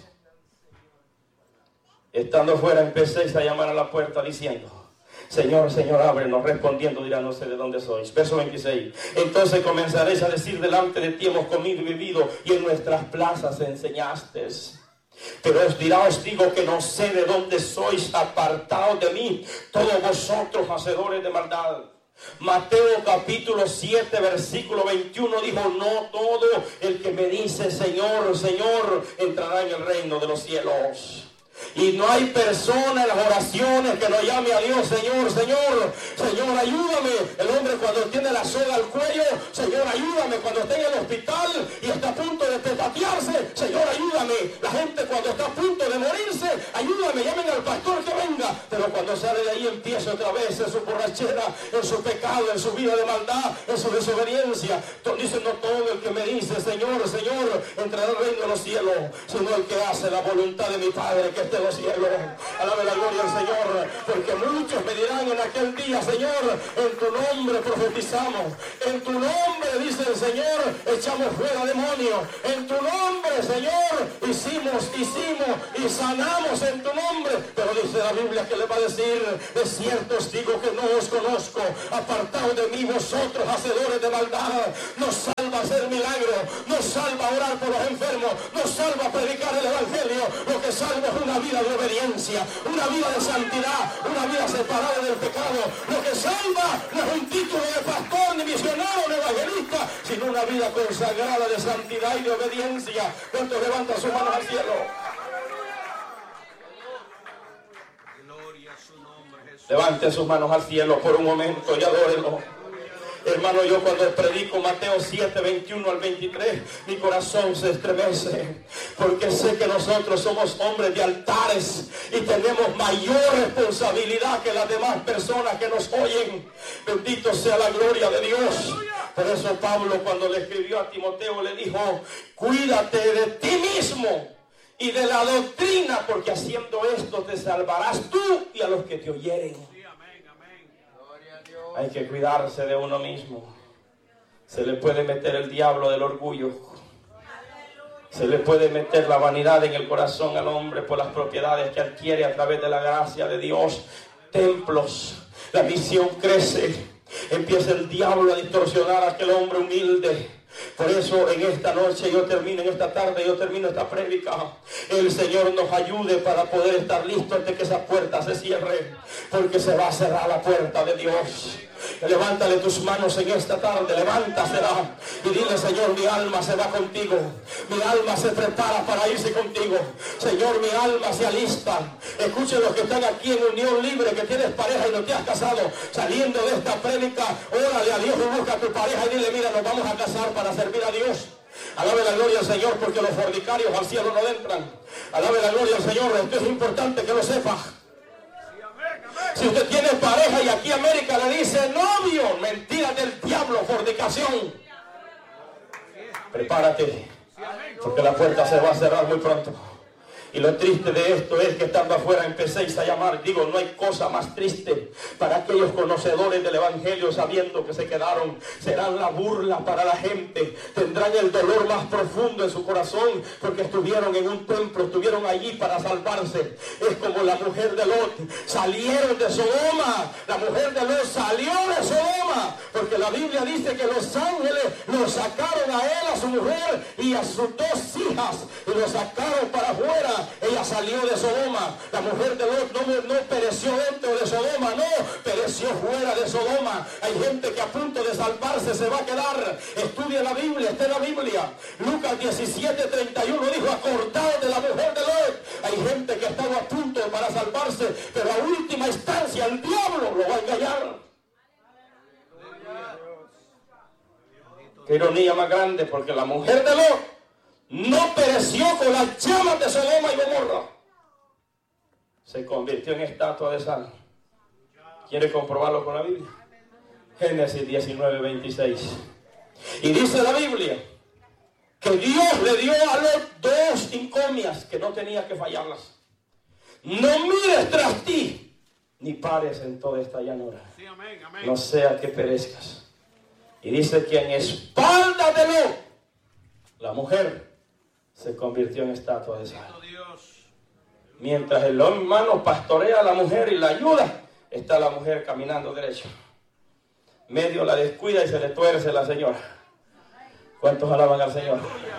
Estando fuera, empecéis a llamar a la puerta diciendo, Señor, Señor, ábrenos. Respondiendo dirá, no sé de dónde sois. Verso veintiséis. Entonces comenzaréis a decir, delante de ti hemos comido y bebido, y en nuestras plazas enseñaste. Pero os dirá, os digo que no sé de dónde sois, apartados de mí, todos vosotros hacedores de maldad. Mateo capítulo siete, versículo veintiuno dijo, no todo el que me dice Señor, Señor, entrará en el reino de los cielos. Y no hay persona en las oraciones que no llame a Dios, Señor, Señor, Señor, ayúdame. El hombre cuando tiene la soga al cuello, Señor, ayúdame. Cuando está en el hospital y está a punto de petatearse, Señor, ayúdame. La gente cuando está a punto de morirse, ayúdame, llamen al pastor que venga. Pero cuando sale de ahí y empiece otra vez en su borrachera, en su pecado, en su vida de maldad, en su desobediencia. Dice, no todo el que me dice Señor, Señor, entrará al reino de los cielos, sino el que hace la voluntad de mi Padre que esté en los cielos. Alabe la gloria al Señor, porque muchos me dirán en aquel día, Señor, en tu nombre profetizamos, en tu nombre, dice el Señor, echamos fuera demonios, en tu nombre, Señor, hicimos, hicimos y sanamos en tu nombre. Pero dice la Biblia que le va a decir, de cierto os digo que no os conozco, apartaos de mí vosotros hacedores de maldad. No salva hacer milagros, no salva orar por los enfermos, no salva predicar el evangelio. Lo que salva es una vida de obediencia, una vida de santidad, una vida separada del pecado. Lo que salva no es un título de pastor, ni misionero, ni evangelista, sino una vida consagrada de santidad y de obediencia. ¿Cuántos levantan sus manos al cielo? Levante sus manos al cielo por un momento y adórenlo. Hermano, yo cuando predico Mateo siete, veintiuno al veintitrés, mi corazón se estremece, porque sé que nosotros somos hombres de altares y tenemos mayor responsabilidad que las demás personas que nos oyen. Bendito sea la gloria de Dios. Por eso Pablo, cuando le escribió a Timoteo, le dijo, cuídate de ti mismo y de la doctrina, porque haciendo esto te salvarás tú y a los que te oyeren. Hay que cuidarse de uno mismo. Se le puede meter el diablo del orgullo. Se le puede meter la vanidad en el corazón al hombre por las propiedades que adquiere a través de la gracia de Dios. Templos. La visión crece. Empieza el diablo a distorsionar a aquel hombre humilde. Por eso en esta noche yo termino, en esta tarde yo termino esta prédica. El Señor nos ayude para poder estar listos antes que esa puerta se cierre, porque se va a cerrar la puerta de Dios. Levántale tus manos en esta tarde, levántasela y dile, Señor, mi alma se va contigo, mi alma se prepara para irse contigo. Señor, mi alma se alista. Escuchen los que están aquí en unión libre, que tienes pareja y no te has casado. Saliendo de esta prédica, órale a Dios y busca a tu pareja y dile, mira, nos vamos a casar para servir a Dios. Alabe la gloria al Señor, porque los fornicarios al cielo no entran. Alabe la gloria al Señor, esto es importante que lo sepas. Si usted tiene pareja y aquí América le dice novio, mentira del diablo, fornicación. Prepárate, porque la puerta se va a cerrar muy pronto. Y lo triste de esto es que estando afuera empecéis a llamar. Digo, no hay cosa más triste para aquellos conocedores del evangelio, sabiendo que se quedaron. Serán la burla para la gente. Tendrán el dolor más profundo en su corazón, porque estuvieron en un templo, estuvieron allí para salvarse. Es como la mujer de Lot. Salieron de Sodoma. La mujer de Lot salió de Sodoma, porque la Biblia dice que los ángeles los sacaron a él, a su mujer y a sus dos hijas, y los sacaron para afuera. Ella salió de Sodoma. La mujer de Lot no, no pereció dentro de Sodoma, no, pereció fuera de Sodoma. Hay gente que a punto de salvarse se va a quedar. Estudia la Biblia, está en la Biblia. Lucas diecisiete, treinta y uno dijo, acordado de la mujer de Lot. Hay gente que estaba a punto para salvarse, pero a última instancia el diablo lo va a engañar. Qué ironía más grande, porque la mujer de Lot no pereció con las llamas de Sodoma y Gomorra. Se convirtió en estatua de sal. ¿Quiere comprobarlo con la Biblia? Génesis diecinueve, veintiséis. Y dice la Biblia que Dios le dio a Lot dos encomias que no tenía que fallarlas. No mires tras ti, ni pares en toda esta llanura. Sí, amén, amén. No sea que perezcas. Y dice que en espalda de Lot, la mujer se convirtió en estatua de sal. Mientras el hermano pastorea a la mujer y la ayuda, está la mujer caminando derecho. Medio la descuida y se le tuerce la señora. ¿Cuántos alaban al Señor?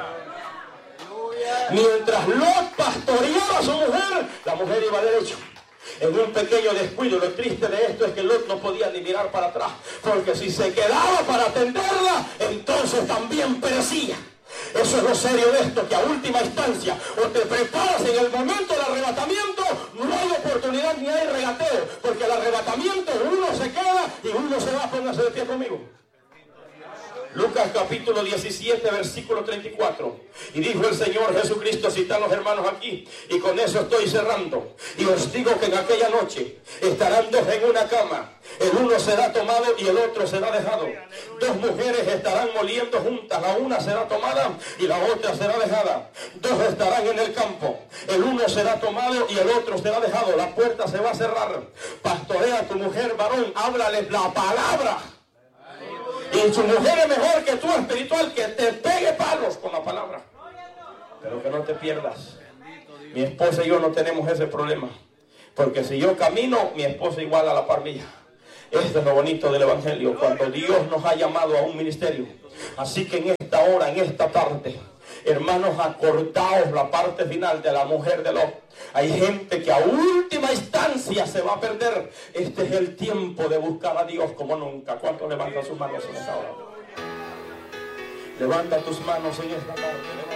Mientras Lot pastoreaba a su mujer, la mujer iba derecho. En un pequeño descuido, lo triste de esto es que Lot no podía ni mirar para atrás, porque si se quedaba para atenderla, entonces también perecía. Eso es lo serio de esto, que a última instancia o te preparas en el momento del arrebatamiento, no hay oportunidad ni hay regateo, porque el arrebatamiento uno se queda y uno se va. Póngase de pie conmigo. Lucas capítulo diecisiete, versículo treinta y cuatro. Y dijo el Señor Jesucristo, si están los hermanos aquí, y con eso estoy cerrando. Y os digo que en aquella noche estarán dos en una cama. El uno será tomado y el otro será dejado. Dos mujeres estarán moliendo juntas. La una será tomada y la otra será dejada. Dos estarán en el campo. El uno será tomado y el otro será dejado. La puerta se va a cerrar. Pastorea a tu mujer, varón. Háblale la palabra. Y su mujer es mejor que tú, espiritual, que te pegue palos con la palabra. Pero que no te pierdas. Mi esposa y yo no tenemos ese problema. Porque si yo camino, mi esposa igual a la par mía. Esto es lo bonito del Evangelio, cuando Dios nos ha llamado a un ministerio. Así que en esta hora, en esta tarde, hermanos, acordaos la parte final de la mujer de Lot. Hay gente que a última instancia se va a perder. Este es el tiempo de buscar a Dios como nunca. ¿Cuántos levantan sus manos en esta hora? Levanta tus manos en esta tarde.